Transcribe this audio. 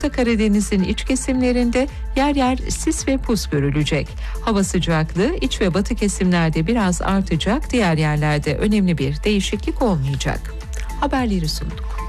Karadeniz'in iç kesimlerinde yer yer sis ve pus görülecek. Hava sıcaklığı iç ve batı kesimlerde biraz artacak, diğer yerlerde önemli bir değişiklik olmayacak. Haberleri sunduk.